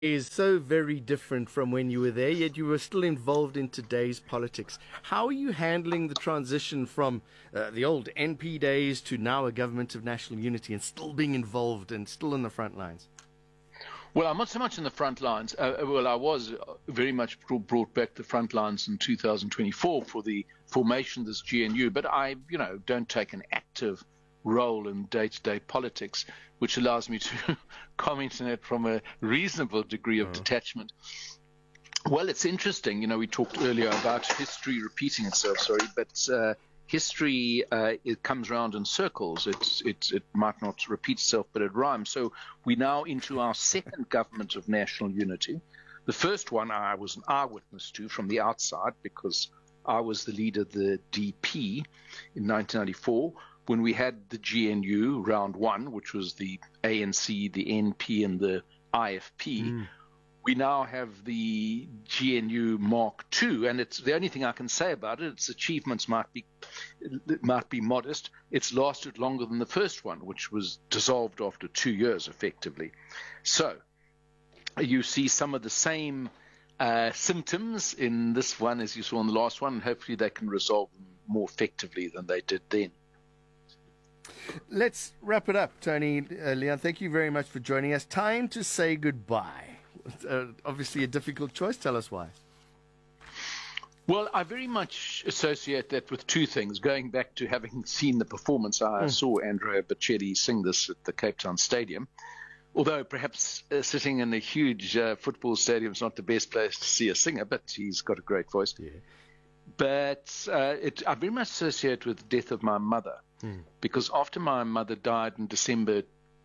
is so very different from when you were there, yet you were still involved in today's politics. How are you handling the transition from the old NP days to now a government of national unity and still being involved and still on the front lines? Well, I'm not so much in the front lines. Well, I was very much brought back to the front lines in 2024 for the formation of this GNU, but I, don't take an active role in day-to-day politics, which allows me to comment on it from a reasonable degree of detachment. Well, it's interesting. We talked earlier about history repeating itself, but history, it comes around in circles. It might not repeat itself, but it rhymes. So we're now into our second government of national unity. The first one I was an eyewitness to from the outside because I was the leader of the DP in 1994 when we had the GNU round one, which was the ANC, the NP, and the IFP. We now have the GNU Mark II, and it's the only thing I can say about it. Its achievements might be modest. It's lasted longer than the first one, which was dissolved after 2 years, effectively. So you see some of the same symptoms in this one as you saw in the last one, and hopefully they can resolve them more effectively than they did then. Let's wrap it up, Tony. Leon, thank you very much for joining us. Time to say goodbye. Obviously a difficult choice. Tell us why. Well, I very much associate that with two things. Going back to having seen the performance, I saw Andrea Bocelli sing this at the Cape Town Stadium. Although perhaps sitting in a huge football stadium is not the best place to see a singer, but he's got a great voice. Yeah. But I very much associate with the death of my mother, because after my mother died in December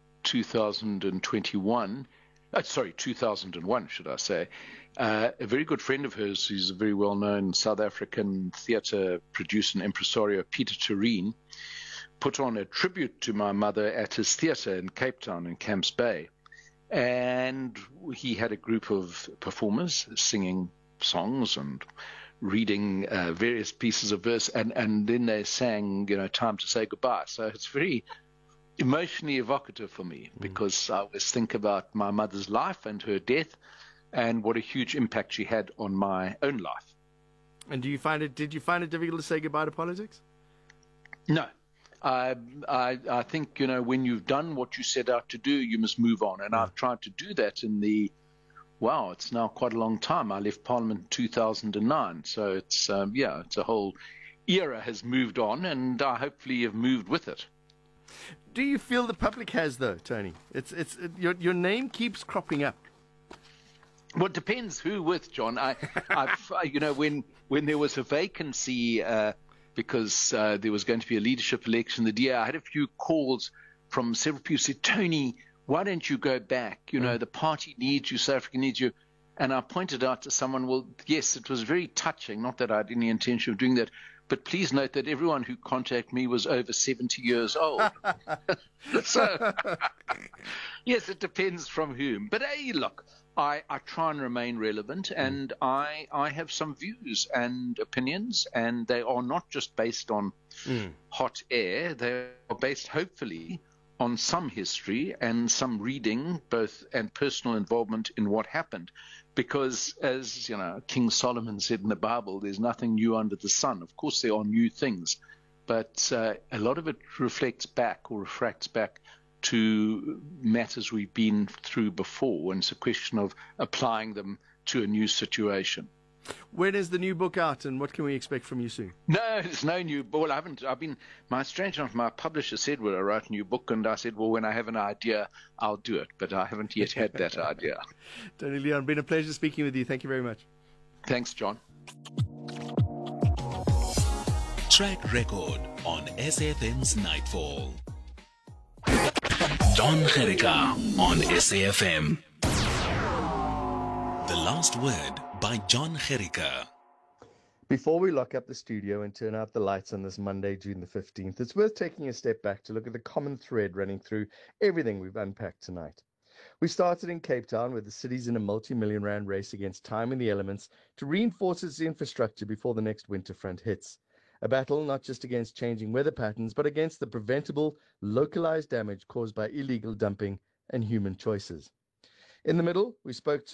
2001, should I say, a very good friend of hers, who's a very well-known South African theatre producer and impresario, Peter Tureen, put on a tribute to my mother at his theatre in Cape Town in Camps Bay. And he had a group of performers singing songs and reading various pieces of verse, and then they sang, Time to Say Goodbye. So it's very emotionally evocative for me because I always think about my mother's life and her death and what a huge impact she had on my own life. And did you find it difficult to say goodbye to politics? No. I think, when you've done what you set out to do, you must move on. And I've tried to do that it's now quite a long time. I left Parliament in 2009. So it's a whole era has moved on, and I hopefully have moved with it. Do you feel the public has, though, Tony? Your name keeps cropping up. Well, it depends who with, John. When there was a vacancy because there was going to be a leadership election the day, I had a few calls from several people who said, Tony, why don't you go back? The party needs you, South Africa needs you. And I pointed out to someone, well, yes, it was very touching. Not that I had any intention of doing that. But please note that everyone who contacted me was over 70 years old. So, yes, it depends from whom. But hey, look, I try and remain relevant, and I have some views and opinions, and they are not just based on hot air. They are based, hopefully, on some history and some reading, both and personal involvement in what happened. Because, as King Solomon said in the Bible, there's nothing new under the sun. Of course, there are new things, but a lot of it reflects back or refracts back to matters we've been through before, and it's a question of applying them to a new situation. When is the new book out, and what can we expect from you soon? No, there's no new book. Strange enough, my publisher said, will I write a new book? And I said, well, when I have an idea, I'll do it. But I haven't yet had that idea. Tony Leon, been a pleasure speaking with you. Thank you very much. Thanks, John. Track record on SAFM's Nightfall. John Gericka on SAFM. The Last Word by John Gericka. Before we lock up the studio and turn out the lights on this Monday, June the 15th, it's worth taking a step back to look at the common thread running through everything we've unpacked tonight. We started in Cape Town, where the city's in a multi-million rand race against time and the elements to reinforce its infrastructure before the next winter front hits. A battle not just against changing weather patterns, but against the preventable, localized damage caused by illegal dumping and human choices. In the middle, we spoke to